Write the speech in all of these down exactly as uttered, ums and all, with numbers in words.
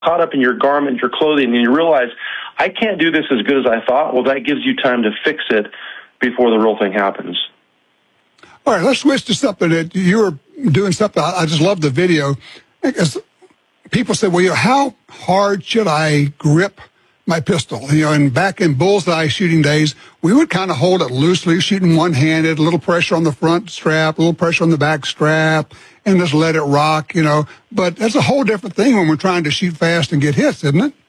caught up in your garment, your clothing, and you realize, I can't do this as good as I thought, well, that gives you time to fix it before the real thing happens. All right, let's switch to something that you were doing something. I just love the video. Because people say, well, you know, how hard should I grip my pistol? You know, and back in bullseye shooting days, we would kind of hold it loosely, shooting one-handed, a little pressure on the front strap, a little pressure on the back strap, and just let it rock, you know. But that's a whole different thing when we're trying to shoot fast and get hits, isn't it?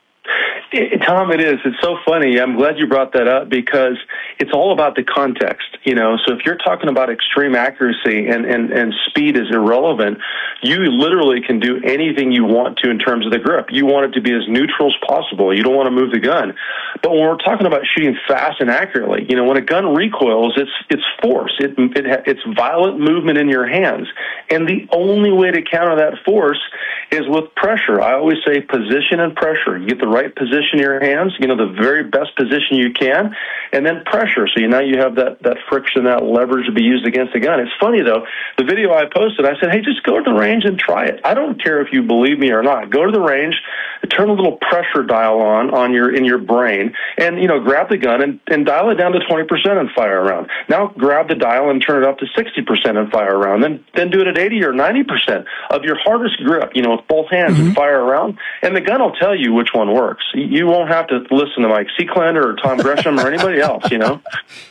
It, Tom, it is. It's so funny. I'm glad you brought that up because it's all about the context, you know. So if you're talking about extreme accuracy and, and, and speed is irrelevant, you literally can do anything you want to in terms of the grip. You want it to be as neutral as possible. You don't want to move the gun. But when we're talking about shooting fast and accurately, you know, when a gun recoils, it's it's force. It, it it's violent movement in your hands. And the only way to counter that force is with pressure. I always say position and pressure. You get the right position in your hands, you know, the very best position you can, and then pressure. So you now you have that, that friction, that leverage to be used against the gun. It's funny, though. The video I posted, I said, hey, just go to the range and try it. I don't care if you believe me or not. Go to the range, turn a little pressure dial on on your in your brain, and, you know, grab the gun and, and dial it down to twenty percent and fire around. Now grab the dial and turn it up to sixty percent and fire around. Then, then do it at eighty or ninety percent of your hardest grip, you know, with both hands mm-hmm. and fire around. And the gun will tell you which one works. You won't have to listen to Mike Seeklander or Tom Gresham or anybody else, you know?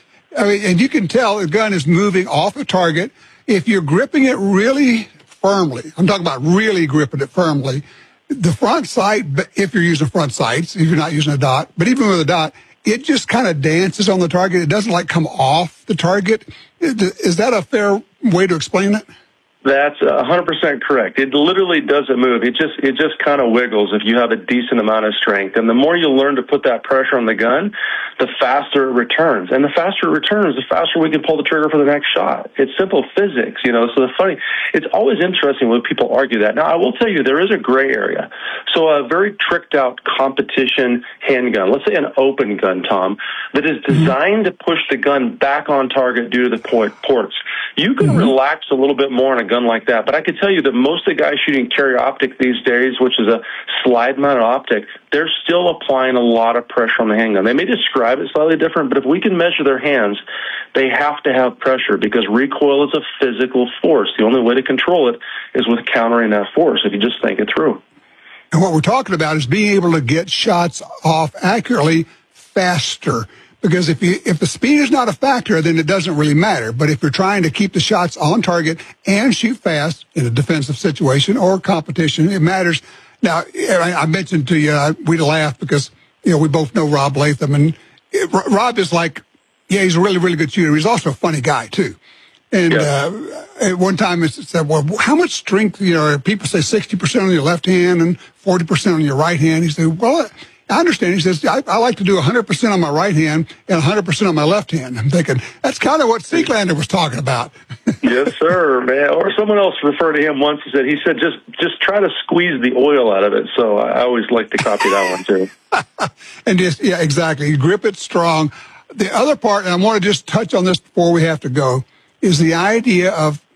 I mean, and you can tell the gun is moving off the target. If you're gripping it really firmly, I'm talking about really gripping it firmly, the front sight, if you're using front sights, if you're not using a dot, but even with a dot, it just kind of dances on the target. It doesn't like come off the target. Is that a fair way to explain it? That's one hundred percent correct. It literally doesn't move. It just it just kind of wiggles if you have a decent amount of strength. And the more you learn to put that pressure on the gun, the faster it returns. And the faster it returns, the faster we can pull the trigger for the next shot. It's simple physics, you know. So the funny, it's always interesting when people argue that. Now, I will tell you, there is a gray area. So a very tricked out competition handgun, let's say an open gun, Tom, that is designed to push the gun back on target due to the ports. You can mm-hmm. relax a little bit more on a gun like that, but I can tell you that most of the guys shooting carry optic these days, which is a slide mounted optic, they're still applying a lot of pressure on the handgun. They may describe it slightly different, but if we can measure their hands, they have to have pressure because recoil is a physical force. The only way to control it is with countering that force, if you just think it through. And what we're talking about is being able to get shots off accurately faster. Because if you, if the speed is not a factor, then it doesn't really matter. But if you're trying to keep the shots on target and shoot fast in a defensive situation or competition, it matters. Now, I mentioned to you, uh, we'd laugh because, you know, we both know Rob Latham. And it, Rob is like, yeah, he's a really, really good shooter. He's also a funny guy, too. And yeah. uh, at one time it said, well, how much strength, you know, people say sixty percent on your left hand and forty percent on your right hand. He said, well, I understand. He says, I, I like to do one hundred percent on my right hand and one hundred percent on my left hand. I'm thinking, that's kind of what Seeklander was talking about. Yes, sir, man. Or someone else referred to him once. He said, he said, just just try to squeeze the oil out of it. So I always like to copy that one, too. And just, yeah, exactly. You grip it strong. The other part, and I want to just touch on this before we have to go, is the idea of,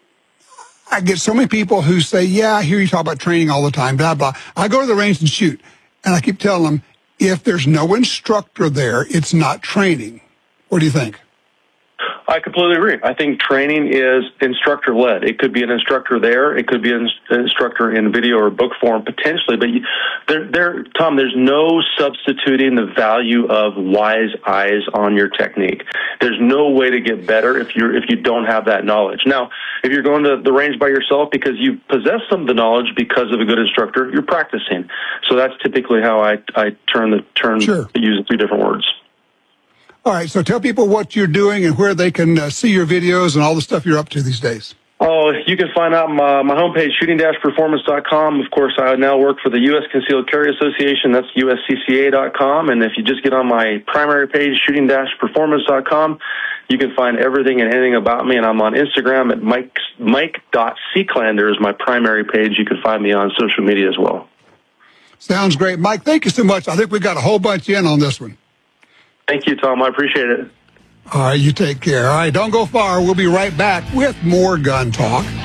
I get so many people who say, yeah, I hear you talk about training all the time, blah, blah. I go to the range and shoot. And I keep telling them, if there's no instructor there, it's not training. What do you think? I completely agree. I think training is instructor-led. It could be an instructor there. It could be an instructor in video or book form, potentially. But you, there, there, Tom, there's no substituting the value of wise eyes on your technique. There's no way to get better if you're if you don't have that knowledge. Now, if you're going to the range by yourself because you possess some of the knowledge because of a good instructor, you're practicing. So that's typically how I I turn the turn sure. use two different words. All right, so tell people what you're doing and where they can uh, see your videos and all the stuff you're up to these days. Oh, you can find out my, my homepage, shooting dash performance dot com. Of course, I now work for the U S Concealed Carry Association. That's U S C C A dot com. And if you just get on my primary page, shooting dash performance dot com, you can find everything and anything about me. And I'm on Instagram at Mike, Mike.Seeklander is my primary page. You can find me on social media as well. Sounds great. Mike, thank you so much. I think we got a whole bunch in on this one. Thank you, Tom. I appreciate it. All right, you take care. All right, don't go far. We'll be right back with more gun talk.